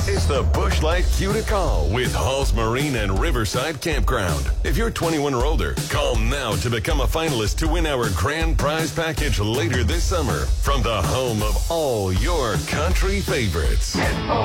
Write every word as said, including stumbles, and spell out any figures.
It's the Busch Light Q to Call with Halls Marine and Riverside Campground. If you're twenty-one or older, call now to become a finalist to win our grand prize package later this summer from the home of all your country favorites.